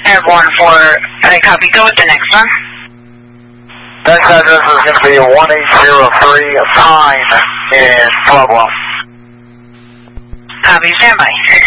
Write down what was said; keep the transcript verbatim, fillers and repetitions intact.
Airborne for, I copy, go with the next one. Next address is going to be one eight zero three Pine in Pueblo. Copy, stand by.